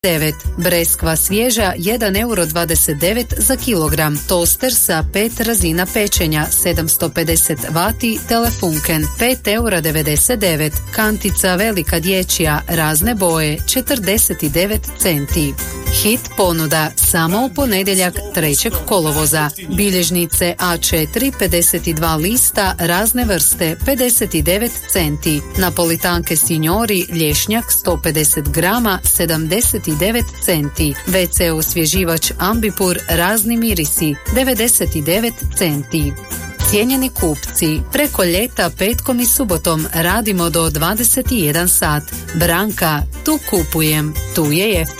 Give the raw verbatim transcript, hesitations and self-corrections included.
devet. Breskva svježa jedan euro dvadeset devet za kilogram. Toster sa pet razina pečenja sedamsto pedeset vati Telefunken pet euro devedeset devet. Kantica velika dječja razne boje četrdeset devet centi. Hit ponuda samo u ponedjeljak trećeg kolovoza. Bilježnice A četiri pedeset dva lista razne vrste pedeset devet centi. Napolitanke Signori lješnjak sto pedeset grama sedamdeset devet centi. ve ce osvježivač Ambipur razni mirisi devedeset devet centi. Cijenjeni kupci, preko ljeta petkom i subotom radimo do dvadeset jedan sat. Branka, tu kupujem, tu je jeftino.